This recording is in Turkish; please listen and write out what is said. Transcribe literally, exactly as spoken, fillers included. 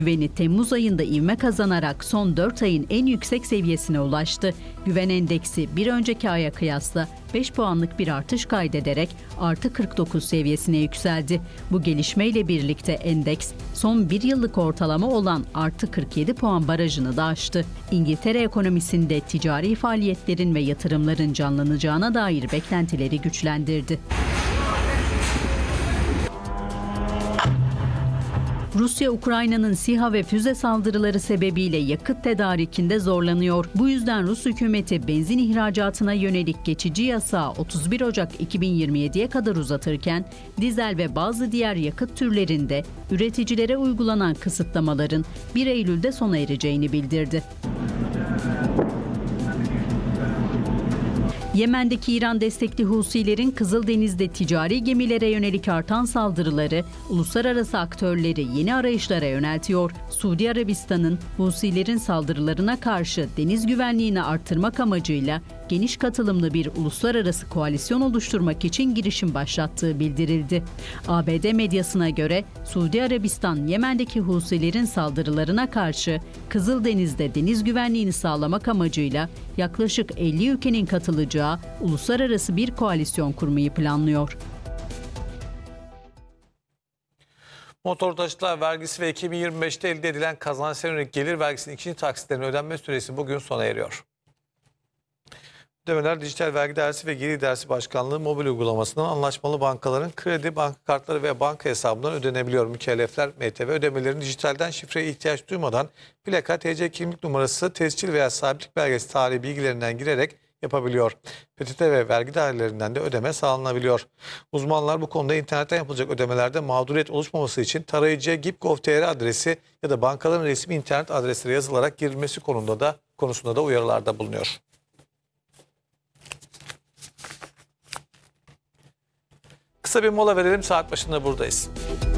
Güveni Temmuz ayında ivme kazanarak son dört ayın en yüksek seviyesine ulaştı. Güven endeksi bir önceki aya kıyasla beş puanlık bir artış kaydederek artı kırk dokuz seviyesine yükseldi. Bu gelişmeyle birlikte endeks son bir yıllık ortalama olan artı kırk yedi puan barajını da aştı. İngiltere ekonomisinde ticari faaliyetlerin ve yatırımların canlanacağına dair beklentileri güçlendirdi. Rusya, Ukrayna'nın SİHA ve füze saldırıları sebebiyle yakıt tedarikinde zorlanıyor. Bu yüzden Rus hükümeti benzin ihracatına yönelik geçici yasağı otuz bir Ocak iki bin yirmi yediye kadar uzatırken, dizel ve bazı diğer yakıt türlerinde üreticilere uygulanan kısıtlamaların bir Eylül'de sona ereceğini bildirdi. Yemen'deki İran destekli Husilerin Kızıldeniz'de ticari gemilere yönelik artan saldırıları uluslararası aktörleri yeni arayışlara yöneltiyor. Suudi Arabistan'ın Husilerin saldırılarına karşı deniz güvenliğini artırmak amacıyla geniş katılımlı bir uluslararası koalisyon oluşturmak için girişim başlattığı bildirildi. A B D medyasına göre Suudi Arabistan, Yemen'deki Husilerin saldırılarına karşı Kızıldeniz'de deniz güvenliğini sağlamak amacıyla yaklaşık elli ülkenin katılacağı uluslararası bir koalisyon kurmayı planlıyor. Motor taşıtlar vergisi ve iki bin yirmi beşte elde edilen kazançlara yönelik gelir vergisinin ikinci taksitlerinin ödenme süresi bugün sona eriyor. Ödemeler Dijital Vergi Dairesi ve Gelir İdaresi Başkanlığı mobil uygulamasından anlaşmalı bankaların kredi, banka kartları ve banka hesabından ödenebiliyor. Mükellefler M T V ödemelerini dijitalden şifreye ihtiyaç duymadan plaka, T C kimlik numarası, tescil veya sahiplik belgesi tarihi bilgilerinden girerek yapabiliyor. P T T ve vergi dairelerinden de ödeme sağlanabiliyor. Uzmanlar bu konuda internetten yapılacak ödemelerde mağduriyet oluşmaması için tarayıcıya gip nokta gov nokta tr adresi ya da bankaların resmi internet adresleri yazılarak girilmesi konusunda da konusunda da uyarılarda bulunuyor. Kısa bir mola verelim, saat başında buradayız.